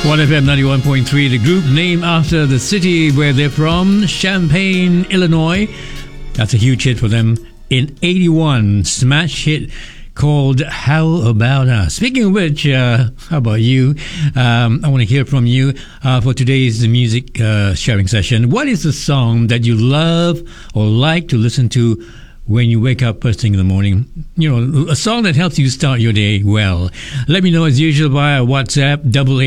1FM 91.3, the group named after the city where they're from, Champaign, Illinois. That's a huge hit for them in 81. Smash hit called How About Us. Speaking of which, how about you? I want to hear from you for today's music sharing session. What is the song that you love or like to listen to when you wake up first thing in the morning? You know, a song that helps you start your day well. Let me know as usual via WhatsApp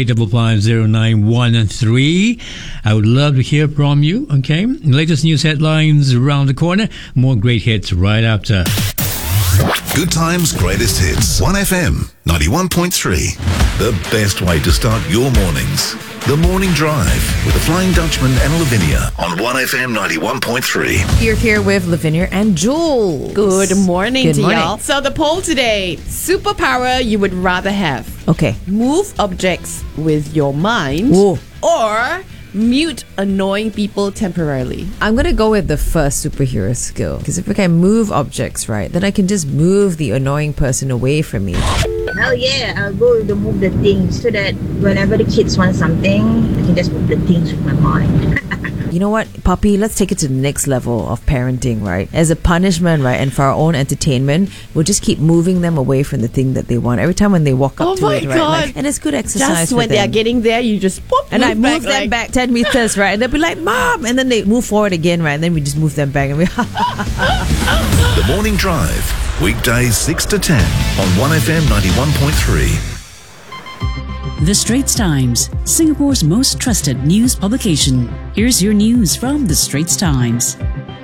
88550913. I would love to hear from you. Okay, latest news headlines around the corner. More great hits right after. Good times, greatest hits. 1FM 91.3. The best way to start your mornings. The Morning Drive with the Flying Dutchman and Lavinia on 1FM 91.3. You're here with Lavinia and Jules. Good morning to morning. y'all. So the poll today, superpower you would rather have. Okay. Move objects with your mind. Whoa. Or mute annoying people temporarily. I'm going to go with the first superhero skill. Because if I can move objects, right, then I can just move the annoying person away from me. Hell yeah, I'll go to move the things so that whenever the kids want something, I can just move the things with my mind. You know what, Puppy, let's take it to the next level of parenting, right? As a punishment, right, and for our own entertainment, we'll just keep moving them away from the thing that they want. Every time when they walk up to it, right? God. And it's good exercise Just for when them. they're getting there, you just pop, And I move them like, back 10 meters, right? And they'll be like, Mom! And then they move forward again, right? And then we just move them back and we The Morning Drive. Weekdays 6 to 10 on 1FM 91.3. The Straits Times, Singapore's most trusted news publication. Here's your news from The Straits Times.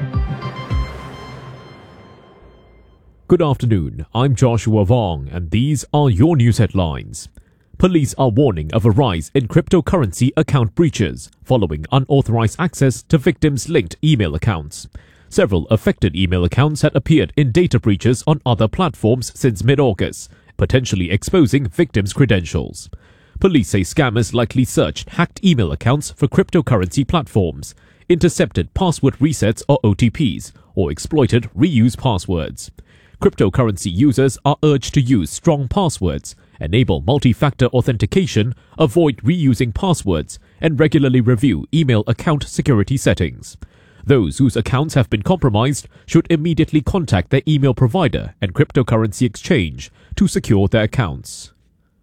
Good afternoon, I'm Joshua Vong, and these are your news headlines. Police are warning of a rise in cryptocurrency account breaches following unauthorized access to victims' linked email accounts. Several affected email accounts had appeared in data breaches on other platforms since mid-August, potentially exposing victims' credentials. Police say scammers likely searched hacked email accounts for cryptocurrency platforms, intercepted password resets or OTPs, or exploited reused passwords. Cryptocurrency users are urged to use strong passwords, enable multi-factor authentication, avoid reusing passwords, and regularly review email account security settings. Those whose accounts have been compromised should immediately contact their email provider and cryptocurrency exchange to secure their accounts.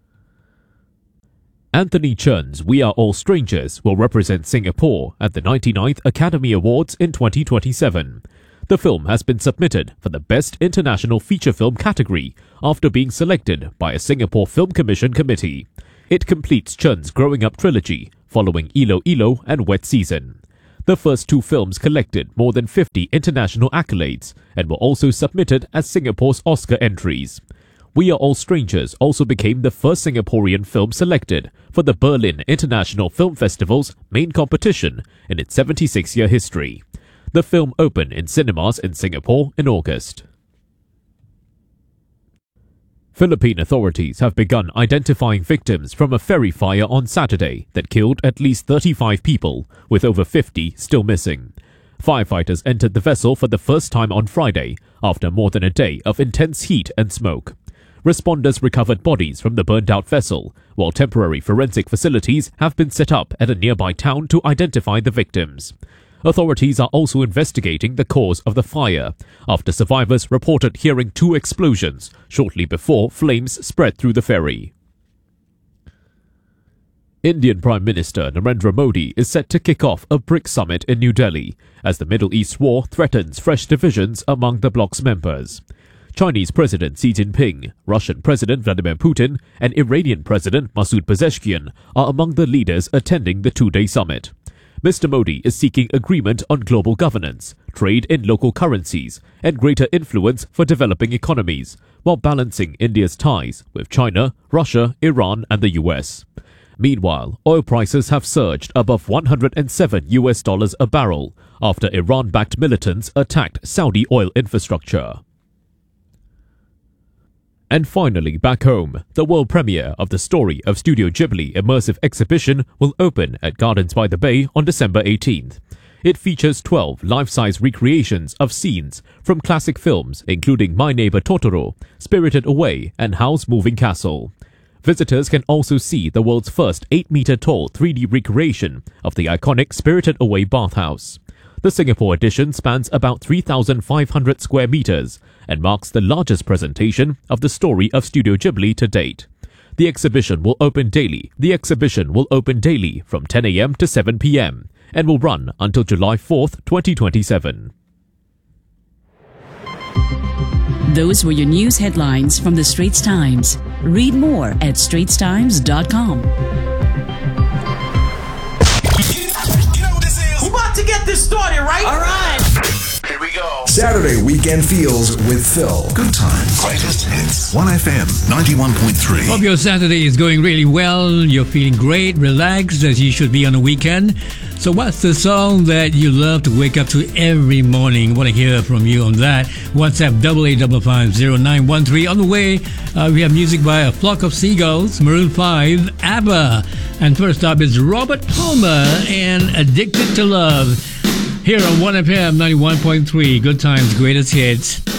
Anthony Chen's We Are All Strangers will represent Singapore at the 99th Academy Awards in 2027. The film has been submitted for the Best International Feature Film category after being selected by a Singapore Film Commission committee. It completes Chen's growing up trilogy, following Ilo Ilo and Wet Season. The first two films collected more than 50 international accolades and were also submitted as Singapore's Oscar entries. We Are All Strangers also became the first Singaporean film selected for the Berlin International Film Festival's main competition in its 76-year history. The film opened in cinemas in Singapore in August. Philippine authorities have begun identifying victims from a ferry fire on Saturday that killed at least 35 people, with over 50 still missing. Firefighters entered the vessel for the first time on Friday, after more than a day of intense heat and smoke. Responders recovered bodies from the burned-out vessel, while temporary forensic facilities have been set up at a nearby town to identify the victims. Authorities are also investigating the cause of the fire, after survivors reported hearing two explosions shortly before flames spread through the ferry. Indian Prime Minister Narendra Modi is set to kick off a BRICS summit in New Delhi, as the Middle East war threatens fresh divisions among the bloc's members. Chinese President Xi Jinping, Russian President Vladimir Putin, and Iranian President Masoud Pezeshkian are among the leaders attending the two-day summit. Mr. Modi is seeking agreement on global governance, trade in local currencies, and greater influence for developing economies, while balancing India's ties with China, Russia, Iran, and the US. Meanwhile, oil prices have surged above $107 a barrel after Iran-backed militants attacked Saudi oil infrastructure. And finally, back home, the world premiere of the Story of Studio Ghibli immersive exhibition will open at Gardens by the Bay on December 18th. It features 12 life-size recreations of scenes from classic films including My Neighbor Totoro, Spirited Away, and Howl's Moving Castle. Visitors can also see the world's first 8-meter-tall 3D recreation of the iconic Spirited Away bathhouse. The Singapore edition spans about 3,500 square meters and marks the largest presentation of the story of Studio Ghibli to date. The exhibition will open daily from 10 a.m. to 7 p.m. and will run until July 4th, 2027. Those were your news headlines from the Straits Times. Read more at straitstimes.com. We're about to get this started, right? All right. Here we go. Saturday Weekend Feels with Phil. Good times, greatest hits. 1FM 91.3. Hope your Saturday is going really well. You're feeling great, relaxed, as you should be on a weekend. So what's the song that you love to wake up to every morning? Want to hear from you on that. WhatsApp 88550913. On the way, we have music by A Flock of Seagulls, Maroon 5, ABBA. And first up is Robert Palmer and Addicted to Love. Here on 1FM 91.3. Good times, greatest hits.